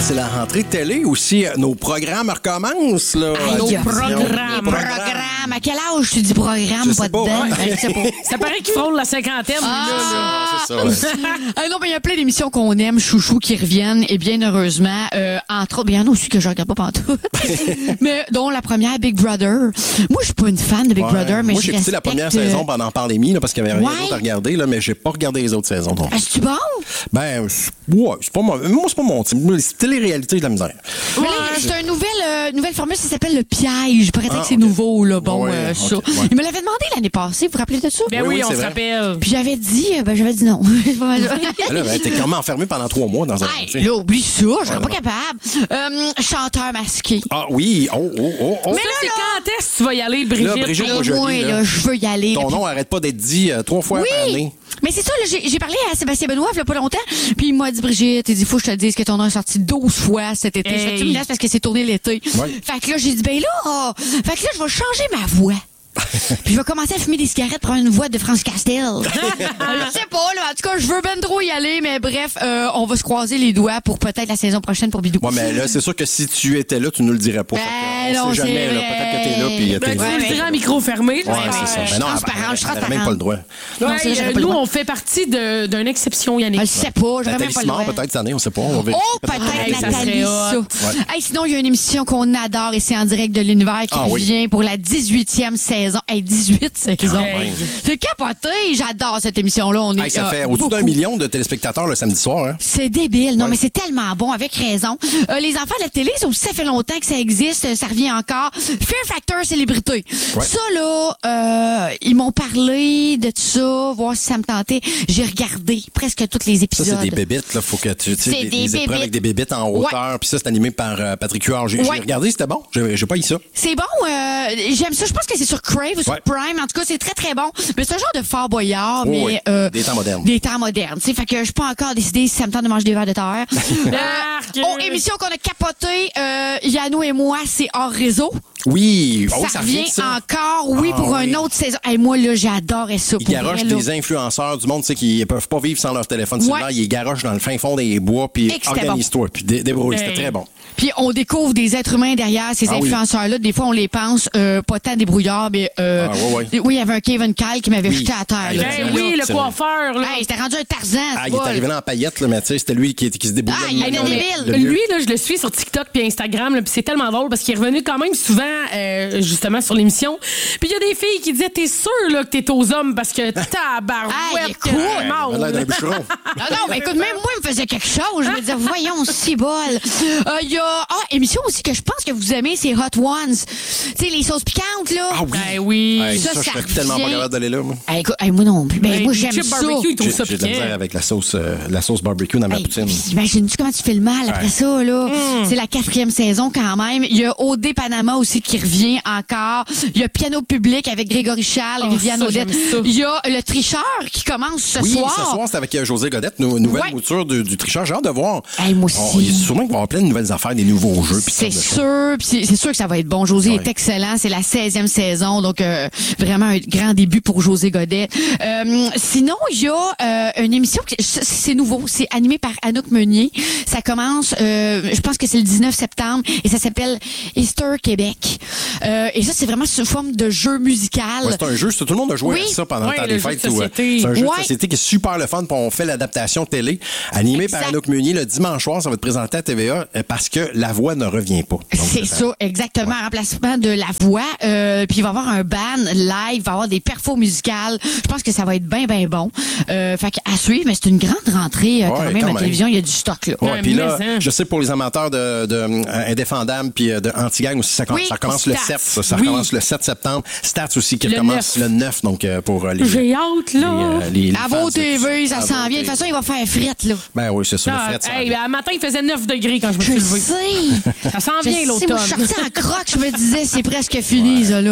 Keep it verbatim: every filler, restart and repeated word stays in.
c'est la rentrée de télé aussi. Nos programmes recommencent, là. Aïe, Nos programmes. Programme. À quel âge tu dis programme? Je Pas sais pas, dedans. ouais. Je sais pas. Ça paraît qu'il frôle la cinquantaine. Ah! Là, là. C'est ça, ouais. Ah non, mais il y a plein d'émissions qu'on aime, chouchou, qui reviennent, et bien heureusement, euh, entre autres, bien il y en a aussi que je regarde pas pantoute, mais dont la première, Big Brother. Moi, je suis pas une fan de Big Ouais. Brother, mais Moi, je j'ai écouté la respecte, première euh, saison pendant Pandémie, là, parce qu'il y avait rien Ouais. d'autre à regarder, là, mais j'ai pas regardé les autres saisons. Donc. Ah, c'est-tu bon? Ben, c'est- ouais, c'est pas moi. Moi, c'est pas mon type. C'est télé-réalité de la misère. Mais là, c'est une nouvelle, euh, nouvelle formule, ça s'appelle le piège. Je paraît Ah, que c'est ok. nouveau, là. Bon, Ouais, euh, ok, ça. ouais. Il me l'avait demandé l'année passée, vous vous rappelez de ça? Ben Oui, oui, oui, on c'est se vrai. rappelle. Puis j'avais dit, euh, ben j'avais dit non. C'est pas mal. Ben là, ben, t'es quand même enfermé pendant trois mois dans un. Hey, tu sais. là, oublie ça, je serais Ouais, pas non. capable. Euh, chanteur masqué. Ah oui, oh, oh, oh, oh. Mais Ça, là, c'est là- quand est-ce que tu vas y aller, Brigitte? Là, Brigitte, Hey, moi, je moi, lis, là, là. je veux y aller. Ton Puis- nom arrête pas d'être dit euh, trois fois Oui! par année. Mais c'est ça, là, j'ai, j'ai parlé à Sébastien Benoît il y a pas longtemps, puis il m'a dit, Brigitte, il dit, faut que je te dise que ton nom est sorti douze fois cet été. Hey. Je fais, tu me laisses parce que c'est tourné l'été. Ouais. Fait que là, j'ai dit, ben là, oh, fait que là, je vais changer ma voix. Puis je vais commencer à fumer des cigarettes pour avoir une voix de France Castel. je sais pas, là. En tout cas, je veux ben trop y aller, mais bref, euh, on va se croiser les doigts pour peut-être la saison prochaine pour Bidou. Ouais, mais là, c'est sûr que si tu étais là, tu nous le dirais pas. Ben Fait que, on non, sait jamais, c'est là. vrai. Peut-être que t'es là, puis Ben, t'es tu là. nous le diras à micro fermé. Ouais, c'est ça. je Mais non, suis transparente, elle- je suis elle avait même transparente. pas le droit. Non, Ouais, ça, j'aurais euh, pas le nous, droit. on fait partie de- d'une exception, Yannick. Je sais pas, j'aurais Nathalie même pas le Simard, droit. peut-être cette année, on sait pas. On va vérifier. Oh, peut-être Hey, ça Nathalie, serait ça. hot. Hey, sinon, il y a une émission qu'on adore et c'est en direct de l'univers qui Ah oui. revient pour la dix-huitième saison. Hey, dix-huit saisons. Hey. C'est capoté. J'adore cette émission-là. On est, Hey, ça euh, fait au-dessus d'un beaucoup. million de téléspectateurs le samedi soir. Hein? C'est débile. Non, Ouais. mais c'est tellement bon, avec raison. Euh, les enfants de la télé, ça aussi, ça fait longtemps que ça existe. Ça revient encore. Fear Factor Célébrité. Ouais. Ça, là, euh, ils m'ont parlé de ça, voir si ça me tentait. J'ai regardé presque tous les Ça, épisodes. c'est des bébites. Là. Faut que tu tu sais, C'est des, des des épreuves bébites. avec des bébites en hauteur. Puis ça, c'est animé par euh, Patrick Huard. J'ai Ouais. j'ai regardé, c'était bon. J'ai j'ai pas eu ça. C'est bon, euh, j'aime ça. Je pense que c'est sur Crave ou sur Ouais. Prime. En tout cas, c'est très, très bon. Mais c'est un genre de Fort Boyard, Oh, mais... oui. euh, Des temps modernes. Des temps modernes. Tu sais, fait que je suis pas encore décidé si ça me tente de manger des vers de terre. Arc! Oh, émission qu'on a capotée, euh, Yano et moi, c'est hors réseau. Oui. Oh, ça, revient, revient ça. encore, oui, Ah, pour oui. une autre saison. Hey, moi, là, j'adorais ça. Ils pour garochent vrai, là. des influenceurs du monde, tu sais, qui peuvent pas vivre sans leur téléphone cellulaire. Ouais. Ils garochent dans le fin fond des bois, puis Et que c'était organise-toi, puis dé- débrouille. Hey. C'était très bon. Puis on découvre des êtres humains derrière ces Ah oui. influenceurs-là. Des fois, on les pense euh, pas tant débrouillards, mais... Euh, Ah, ouais, ouais. Oui, il y avait un Kevin Kyle qui m'avait Oui. jeté à terre. Hey, là. Ben là, oui, le c'est coiffeur, là. Hey, c'était rendu un Tarzan, Ah, ce il est bol. arrivé là en paillettes, là, mais tu sais, c'était lui qui, qui se débrouillait. Ah, il de était même, débile. le vieux. Lui, là, je le suis sur TikTok puis Instagram, là, puis c'est tellement drôle parce qu'il est revenu quand même souvent, euh, justement, sur l'émission. Puis il y a des filles qui disaient, t'es sûr là, que t'es aux hommes parce que tabarouette, Ah, il est cool. que Il a l'air d'un bûcheron. Non, non, mais écoute, même moi, il me faisait quelque chose. Je me disais, voyons, si bol. Euh, Il y a, ah, émission aussi que je pense que vous aimez, c'est Hot Ones. Tu sais, les sauces piquantes, là. Ah oui. Ben oui. Hey, Ça, ça, je ça serais tellement pas revient. capable d'aller là, moi. Hey, écoute, hey, moi non plus. Ben, Ben, moi, du j'aime chip ça. barbecue, il trouve J'ai ça j'ai de la piquant. misère avec la sauce, euh, la sauce barbecue dans ma Hey, poutine. puis imagine-tu comment tu fais le mal après ça, là? C'est la quatrième saison quand même. Il y a O D Panama aussi qui revient encore. Il y a Piano Public avec Grégory Charles et Oh, Viviane ça, Odette. j'aime ça. Il y a Le Tricheur qui commence ce Oui, soir. ce soir, c'est avec euh, José Godette, nou- nouvelle Ouais. mouture du, du tricheur. J'ai hâte de voir. Hey, moi aussi. On- il y a sûrement qu'il va y avoir plein de nouvelles affaires, des nouveaux jeux. puis C'est toutes sortes de choses. sûr, puis c'est c'est sûr que ça va être bon. José Ouais. est excellent, c'est la seizième saison, donc euh, vraiment un grand début pour José Godet. Euh, sinon, il y a euh, une émission, qui- c'est c'est nouveau, c'est animé par Anouk Meunier. Ça commence, euh, je pense que c'est le dix-neuf septembre, et ça s'appelle Easter Québec. Euh, et ça, c'est vraiment sous forme de jeu musical. Ouais, c'est un jeu, c'est- tout le monde a joué Oui. à ça pendant Ouais, le temps le des jeu de fêtes. où, euh, société. C'est un jeu Ouais. de société qui est super le fun, puis on fait l'adaptation télé, animé par Exact. Anouk Meunier le dimanche soir. Ça va être présenté à T V A euh, parce que la voix ne revient pas. Donc, C'est ça, exactement, un remplacement de la voix. Euh, puis il va y avoir un band live, il va y avoir des perfos musicales. Je pense que ça va être bien, bien bon. Euh, fait qu'à suivre, mais c'est une grande rentrée euh, quand Ouais, même quand à la même. télévision. Il y a du stock, là. Ouais, Ouais, puis là, mais, hein. je sais pour les amateurs de, de euh, Indéfendables puis euh, de Anti-Gang aussi, ça, com- Oui, ça recommence le Stats. sept. Ça, ça Oui. recommence le sept septembre. Stats aussi qui Le recommence neuf. le neuf, donc euh, pour euh, les. J'ai hâte, les, là. euh, les- les À fans vos de- T V, ça à s'en vos vient. De toute T V. façon, il va faire frette, là. Ben oui, c'est ça. Ah, le fret, ça hey, revient. ben, à matin, il faisait neuf degrés quand je me suis Je levée. sais. Ça s'en Je vient, sais, moi, je l'automne. suis sortie en croque. Je me disais, c'est presque fini, ça, là.